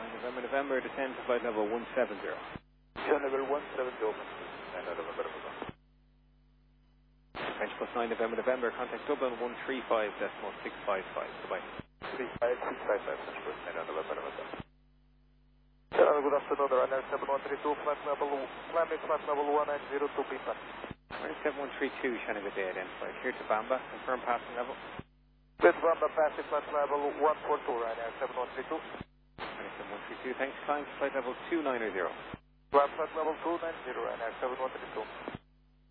November, descend to flight level 170. Yeah, level 170, open. 9 November. French plus 9 November, contact Dublin 135.655. Goodbye. 35655, French plus 9 November. Good afternoon, runner 7132, flight level 190 to Pipa. Runner 7132, Shannon, good day, identified. Here to Bamba, confirm passing level. With Bamba, passing flight level 142, runner 7132. Runner 7132, thanks, climb to flight level 290. Flight level 290, runner 7132.